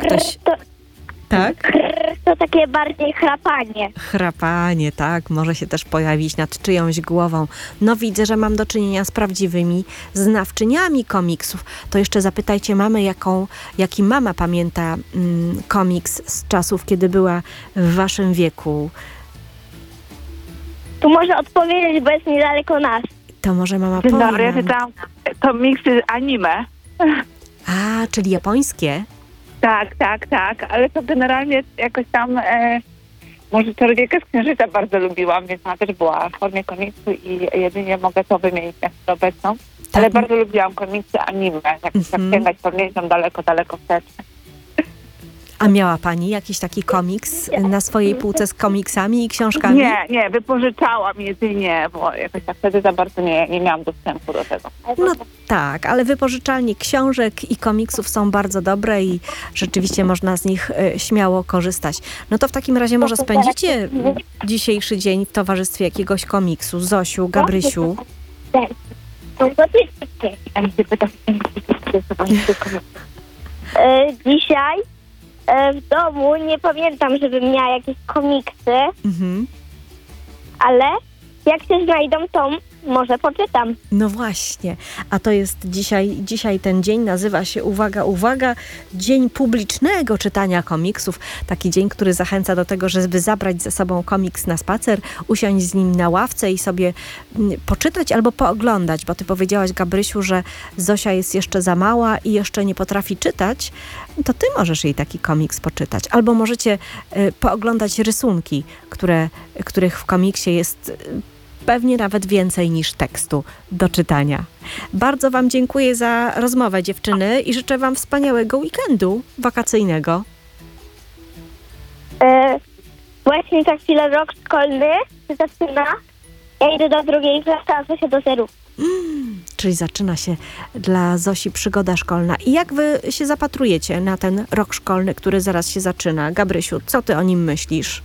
ktoś... Tak? To takie bardziej chrapanie. Chrapanie, tak, może się też pojawić nad czyjąś głową. No widzę, że mam do czynienia z prawdziwymi znawczyniami komiksów. To jeszcze zapytajcie mamy, jaki mama pamięta komiks z czasów, kiedy była w waszym wieku. Tu może odpowiedzieć, bo jest niedaleko nas. To może mama Dzień powie dobry, ja nam. czytałam komiksy anime. A, czyli japońskie? Tak, ale to generalnie jakoś tam, może Czarodziejkę z Księżyca bardzo lubiłam, więc ona też była w formie komiksu i jedynie mogę to wymienić na chwilę obecną. Ale bardzo lubiłam komiksy anime, tak sięgać pamięcią daleko wstecz. A miała pani jakiś taki komiks na swojej półce z komiksami i książkami? Nie, wypożyczałam jedynie, bo jakoś tak wtedy za bardzo nie miałam dostępu do tego. No tak, ale wypożyczalnie książek i komiksów są bardzo dobre i rzeczywiście można z nich śmiało korzystać. No to w takim razie może spędzicie dzisiejszy dzień w towarzystwie jakiegoś komiksu. Zosiu, Gabrysiu. Dzisiaj w domu nie pamiętam, żebym miała jakieś komiksy, ale jak się znajdą, to może poczytam. No właśnie, a to jest dzisiaj ten dzień nazywa się, uwaga, Dzień Publicznego Czytania Komiksów. Taki dzień, który zachęca do tego, żeby zabrać ze sobą komiks na spacer, usiąść z nim na ławce i sobie poczytać albo pooglądać, bo ty powiedziałaś, Gabrysiu, że Zosia jest jeszcze za mała i jeszcze nie potrafi czytać, to ty możesz jej taki komiks poczytać. Albo możecie pooglądać rysunki, których w komiksie jest pewnie nawet więcej niż tekstu do czytania. Bardzo wam dziękuję za rozmowę, dziewczyny, i życzę wam wspaniałego weekendu wakacyjnego. Właśnie za chwilę rok szkolny się zaczyna. Ja idę do drugiej klasy, a Zosia do zerów. Czyli zaczyna się dla Zosi przygoda szkolna. I jak wy się zapatrujecie na ten rok szkolny, który zaraz się zaczyna? Gabrysiu, co ty o nim myślisz?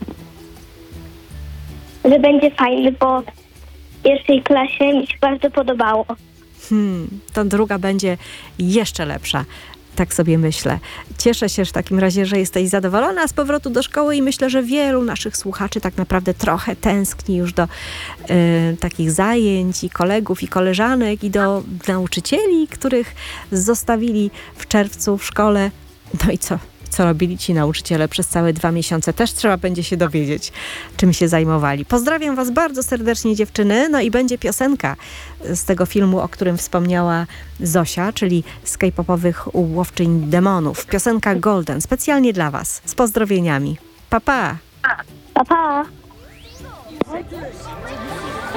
Że będzie fajny, bo w pierwszej klasie mi się bardzo podobało. To druga będzie jeszcze lepsza. Tak sobie myślę. Cieszę się w takim razie, że jesteś zadowolona z powrotu do szkoły i myślę, że wielu naszych słuchaczy tak naprawdę trochę tęskni już do takich zajęć i kolegów i koleżanek i do nauczycieli, których zostawili w czerwcu w szkole. No i co robili ci nauczyciele przez całe 2 miesiące? Też trzeba będzie się dowiedzieć, czym się zajmowali. Pozdrawiam was bardzo serdecznie, dziewczyny. No i będzie piosenka z tego filmu, o którym wspomniała Zosia, czyli z K-popowych łowczyń demonów. Piosenka Golden, specjalnie dla was. Z pozdrowieniami. Pa, pa! Pa, pa!